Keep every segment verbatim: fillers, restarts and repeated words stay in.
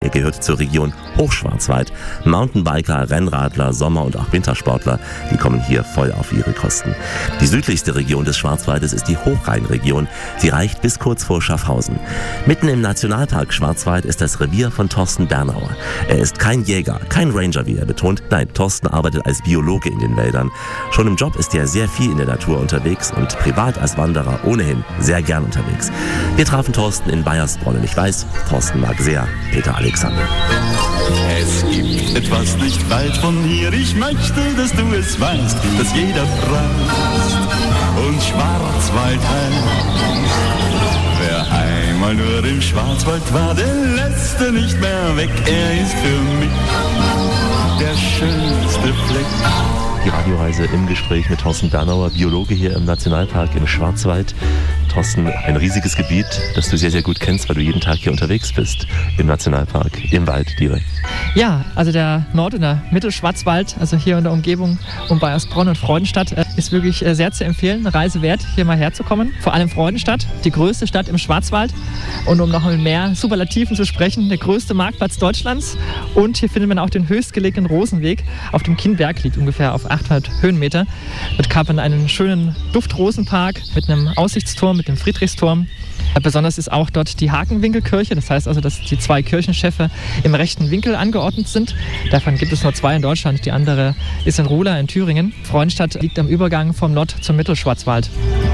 Er gehört zur Region Hochschwarzwald. Mountainbiker, Rennradler, Sommer- und auch Wintersportler, die kommen hier voll auf ihre Kosten. Die südlichste Region des Schwarzwaldes ist die Hochrheinregion. Sie reicht bis kurz vor Schaffhausen. Mitten im Nationalpark Schwarzwald ist das Revier von Thorsten Bernauer. Er ist kein Jäger, kein Ranger, wie er betont. Nein, Thorsten arbeitet als Biologe in den Wäldern. Schon im Job ist er sehr viel in der Natur unterwegs und privat als Wanderer ohnehin sehr gern unterwegs. Wir trafen Thorsten in Baiersbronn und ich weiß, Thorsten mag sehr Peter Alexander. Es gibt etwas nicht weit von hier, ich möchte, dass du es weißt, dass jeder Franz und Schwarzwald heißt. Wer einmal nur im Schwarzwald war, der lässt nicht mehr weg, er ist für mich der schönste Fleck. Die Radioreise im Gespräch mit Thorsten Bernauer, Biologe hier im Nationalpark im Schwarzwald. Thorsten, ein riesiges Gebiet, das du sehr, sehr gut kennst, weil du jeden Tag hier unterwegs bist, im Nationalpark, im Wald direkt. Ja, also der Nord- und der Mittelschwarzwald, also hier in der Umgebung um Baiersbronn und Freudenstadt, ist wirklich sehr zu empfehlen, eine Reise wert, hier mal herzukommen. Vor allem Freudenstadt, die größte Stadt im Schwarzwald und um noch mit mehr Superlativen zu sprechen, der größte Marktplatz Deutschlands und hier findet man auch den höchstgelegenen Rosenweg auf dem Kienberg, liegt ungefähr auf achthundert Höhenmeter. Dort kann man einen schönen Duftrosenpark mit einem Aussichtsturm, mit dem Friedrichsturm. Besonders ist auch dort die Hakenwinkelkirche, das heißt also, dass die zwei Kirchenschiffe im rechten Winkel angeordnet sind. Davon gibt es nur zwei in Deutschland, die andere ist in Ruhla in Thüringen. Freudenstadt liegt am Übergang vom Nord- zum Mittelschwarzwald.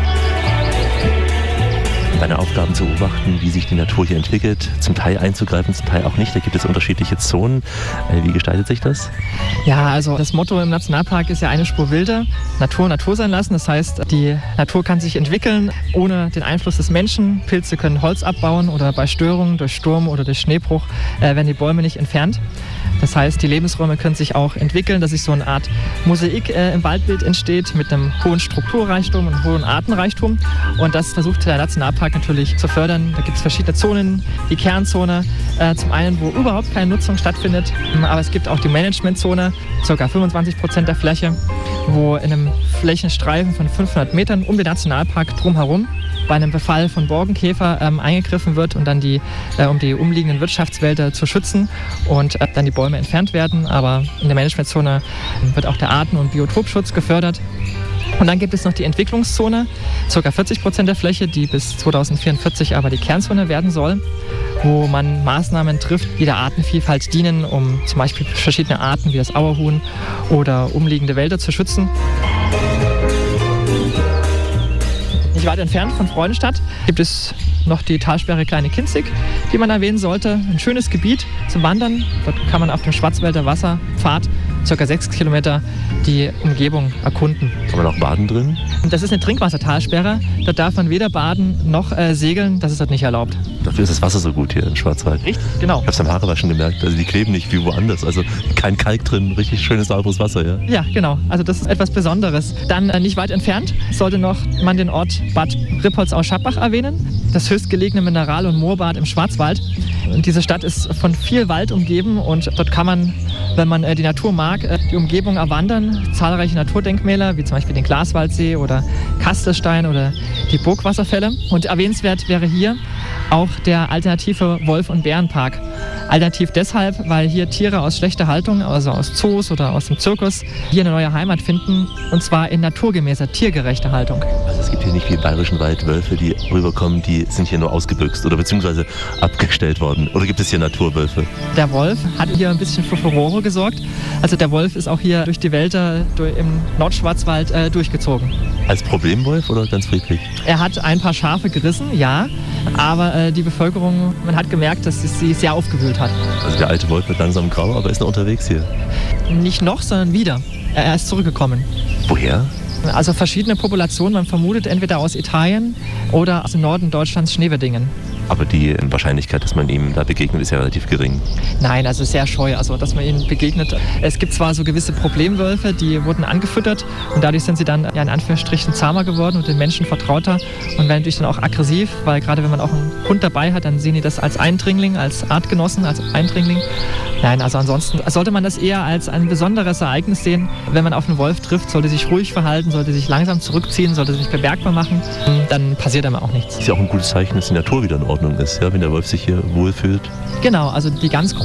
Deine Aufgaben zu beobachten, wie sich die Natur hier entwickelt, zum Teil einzugreifen, zum Teil auch nicht. Da gibt es unterschiedliche Zonen. Wie gestaltet sich das? Ja, also das Motto im Nationalpark ist ja eine Spur wilder, Natur Natur sein lassen. Das heißt, die Natur kann sich entwickeln ohne den Einfluss des Menschen. Pilze können Holz abbauen oder bei Störungen durch Sturm oder durch Schneebruch äh, werden die Bäume nicht entfernt. Das heißt, die Lebensräume können sich auch entwickeln, dass sich so eine Art Mosaik äh, im Waldbild entsteht mit einem hohen Strukturreichtum und hohen Artenreichtum. Und das versucht der Nationalpark natürlich zu fördern. Da gibt es verschiedene Zonen, die Kernzone, äh, zum einen, wo überhaupt keine Nutzung stattfindet, aber es gibt auch die Managementzone, ca. fünfundzwanzig Prozent der Fläche, wo in einem Flächenstreifen von fünfhundert Metern um den Nationalpark drumherum bei einem Befall von Borkenkäfer ähm, eingegriffen wird und dann die, äh, um die umliegenden Wirtschaftswälder zu schützen und äh, dann die Bäume entfernt werden. Aber in der Managementzone wird auch der Arten- und Biotopschutz gefördert. Und dann gibt es noch die Entwicklungszone, ca. vierzig Prozent der Fläche, die bis zweitausendvierundvierzig aber die Kernzone werden soll, wo man Maßnahmen trifft, die der Artenvielfalt dienen, um zum Beispiel verschiedene Arten wie das Auerhuhn oder umliegende Wälder zu schützen. Nicht weit entfernt von Freudenstadt gibt es noch die Talsperre Kleine Kinzig, die man erwähnen sollte. Ein schönes Gebiet zum Wandern. Dort kann man auf dem Schwarzwälder Wasserpfad ca. sechs Kilometer die Umgebung erkunden. Kann man auch baden drin? Das ist eine Trinkwassertalsperre. Dort darf man weder baden noch äh, segeln. Das ist dort nicht erlaubt. Dafür ist das Wasser so gut hier im Schwarzwald. Richtig, genau. Ich habe es am Haarewaschen gemerkt. Also die kleben nicht wie woanders. Also kein Kalk drin, richtig schönes, sauberes Wasser. Ja, ja genau. Also das ist etwas Besonderes. Dann äh, nicht weit entfernt sollte noch man den Ort Bad Rippoldsau-Schappach erwähnen. Das höchstgelegene Mineral- und Moorbad im Schwarzwald. Und diese Stadt ist von viel Wald umgeben und dort kann man, wenn man äh, die Natur mag, äh, die Umgebung erwandern. Zahlreiche Naturdenkmäler, wie zum Beispiel den Glaswaldsee oder Kastelstein oder die Burgwasserfälle. Und erwähnenswert wäre hier auch der alternative Wolf- und Bärenpark. Alternativ deshalb, weil hier Tiere aus schlechter Haltung, also aus Zoos oder aus dem Zirkus, hier eine neue Heimat finden, und zwar in naturgemäßer, tiergerechter Haltung. Also es gibt hier nicht wie im Bayerischen Wald Wölfe, die rüberkommen, die sind hier nur ausgebüxt oder beziehungsweise abgestellt worden. Oder gibt es hier Naturwölfe? Der Wolf hat hier ein bisschen für Furore gesorgt. Also der Wolf ist auch hier durch die Wälder durch, im Nordschwarzwald äh, durchgezogen. Als Problemwolf oder ganz friedlich? Er hat ein paar Schafe gerissen, ja, aber äh, die Bevölkerung, man hat gemerkt, dass sie sehr aufgewühlt hat. Also der alte Wolf wird langsam grau, aber ist noch unterwegs hier? Nicht noch, sondern wieder. Er ist zurückgekommen. Woher? Also verschiedene Populationen, man vermutet entweder aus Italien oder aus dem Norden Deutschlands, Schneewettingen. Aber die Wahrscheinlichkeit, dass man ihm da begegnet, ist ja relativ gering. Nein, also sehr scheu, also dass man ihnen begegnet. Es gibt zwar so gewisse Problemwölfe, die wurden angefüttert und dadurch sind sie dann ja in Anführungsstrichen zahmer geworden und den Menschen vertrauter und werden natürlich dann auch aggressiv, weil gerade wenn man auch einen Hund dabei hat, dann sehen die das als Eindringling, als Artgenossen, als Eindringling. Nein, also ansonsten sollte man das eher als ein besonderes Ereignis sehen. Wenn man auf einen Wolf trifft, sollte sich ruhig verhalten, sollte sich langsam zurückziehen, sollte sich bemerkbar machen, dann passiert einem auch nichts. Ist ja auch ein gutes Zeichen, dass die Natur wieder in Ordnung ist, ja, wenn der Wolf sich hier wohlfühlt. Genau, also die ganz